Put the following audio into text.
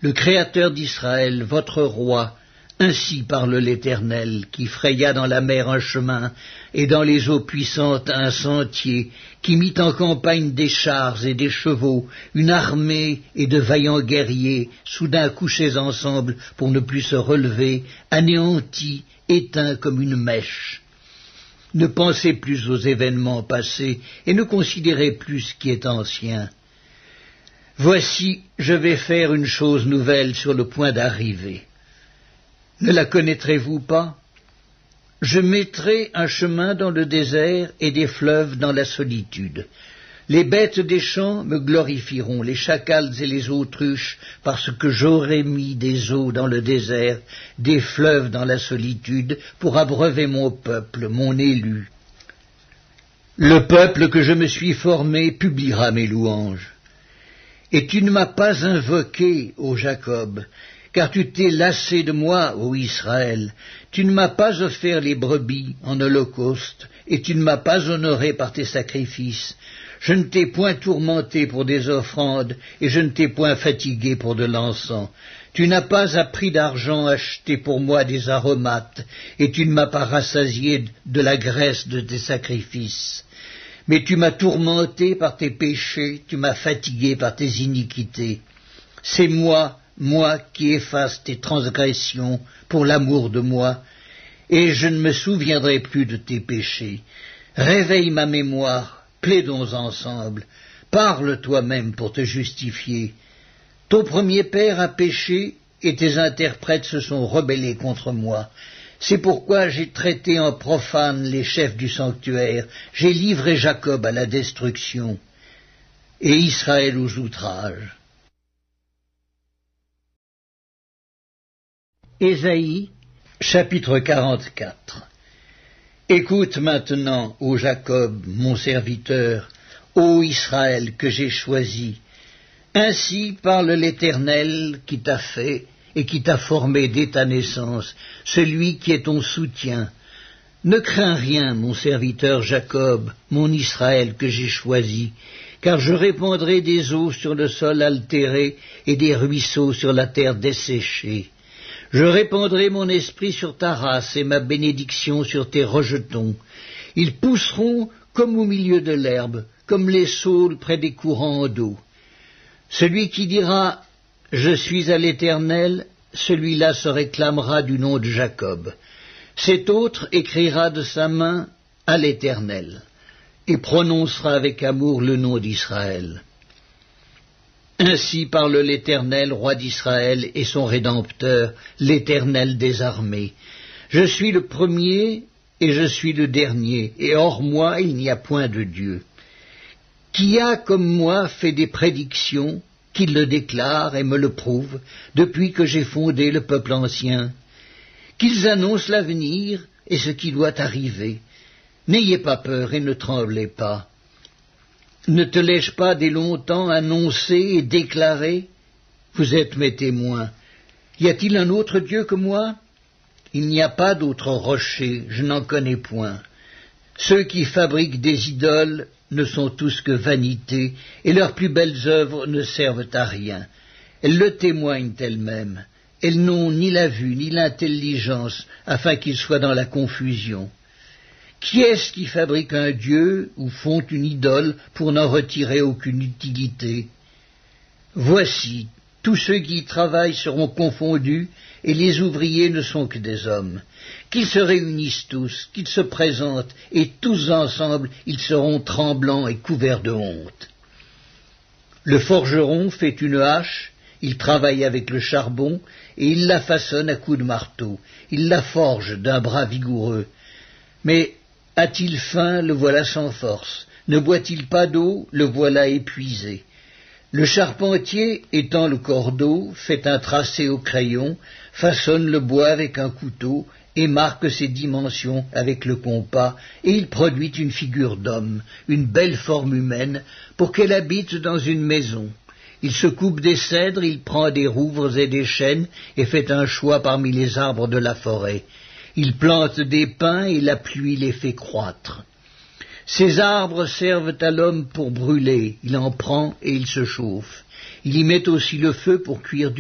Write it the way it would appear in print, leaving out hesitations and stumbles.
Le Créateur d'Israël, votre roi, ainsi parle l'Éternel, qui fraya dans la mer un chemin, et dans les eaux puissantes un sentier, qui mit en campagne des chars et des chevaux, une armée et de vaillants guerriers, soudain couchés ensemble pour ne plus se relever, anéantis, éteints comme une mèche. Ne pensez plus aux événements passés, et ne considérez plus ce qui est ancien. Voici, je vais faire une chose nouvelle sur le point d'arriver. Ne la connaîtrez-vous pas? Je mettrai un chemin dans le désert et des fleuves dans la solitude. Les bêtes des champs me glorifieront, les chacals et les autruches, parce que j'aurai mis des eaux dans le désert, des fleuves dans la solitude, pour abreuver mon peuple, mon élu. Le peuple que je me suis formé publiera mes louanges. Et tu ne m'as pas invoqué, ô Jacob, car tu t'es lassé de moi, ô Israël. Tu ne m'as pas offert les brebis en holocauste, et tu ne m'as pas honoré par tes sacrifices. Je ne t'ai point tourmenté pour des offrandes, et je ne t'ai point fatigué pour de l'encens. Tu n'as pas à prix d'argent acheté pour moi des aromates, et tu ne m'as pas rassasié de la graisse de tes sacrifices. Mais tu m'as tourmenté par tes péchés, tu m'as fatigué par tes iniquités. C'est moi qui efface tes transgressions pour l'amour de moi, et je ne me souviendrai plus de tes péchés. Réveille ma mémoire, plaidons ensemble, parle toi-même pour te justifier. Ton premier père a péché, et tes interprètes se sont rebellés contre moi. C'est pourquoi j'ai traité en profane les chefs du sanctuaire, j'ai livré Jacob à la destruction, et Israël aux outrages. Ésaïe, chapitre 44. Écoute maintenant, ô Jacob, mon serviteur, ô Israël que j'ai choisi. Ainsi parle l'Éternel qui t'a fait et qui t'a formé dès ta naissance, celui qui est ton soutien. Ne crains rien, mon serviteur Jacob, mon Israël que j'ai choisi, car je répandrai des eaux sur le sol altéré et des ruisseaux sur la terre desséchée. Je répandrai mon esprit sur ta race et ma bénédiction sur tes rejetons. Ils pousseront comme au milieu de l'herbe, comme les saules près des courants d'eau. Celui qui dira « Je suis à l'Éternel », celui-là se réclamera du nom de Jacob. Cet autre écrira de sa main « à l'Éternel » et prononcera avec amour le nom d'Israël. Ainsi parle l'Éternel, roi d'Israël, et son Rédempteur, l'Éternel des armées. Je suis le premier et je suis le dernier, et hors moi il n'y a point de Dieu. Qui a, comme moi, fait des prédictions, qu'il le déclare et me le prouve, depuis que j'ai fondé le peuple ancien? Qu'ils annoncent l'avenir et ce qui doit arriver. N'ayez pas peur et ne tremblez pas. Ne te l'ai-je pas dès longtemps annoncé et déclaré? Vous êtes mes témoins. Y a-t-il un autre Dieu que moi? Il n'y a pas d'autre rocher, je n'en connais point. Ceux qui fabriquent des idoles ne sont tous que vanité, et leurs plus belles œuvres ne servent à rien. Elles le témoignent elles-mêmes. Elles n'ont ni la vue ni l'intelligence, afin qu'ils soient dans la confusion. Qui est-ce qui fabrique un dieu ou font une idole pour n'en retirer aucune utilité? Voici, tous ceux qui y travaillent seront confondus, et les ouvriers ne sont que des hommes. Qu'ils se réunissent tous, qu'ils se présentent, et tous ensemble ils seront tremblants et couverts de honte. Le forgeron fait une hache, il travaille avec le charbon, et il la façonne à coups de marteau, il la forge d'un bras vigoureux. Mais a-t-il faim, le voilà sans force. Ne boit-il pas d'eau, le voilà épuisé. Le charpentier, étend le cordeau, fait un tracé au crayon, façonne le bois avec un couteau, et marque ses dimensions avec le compas, et il produit une figure d'homme, une belle forme humaine, pour qu'elle habite dans une maison. Il se coupe des cèdres, il prend des rouvres et des chênes, et fait un choix parmi les arbres de la forêt. Il plante des pins et la pluie les fait croître. Ces arbres servent à l'homme pour brûler, il en prend et il se chauffe. Il y met aussi le feu pour cuire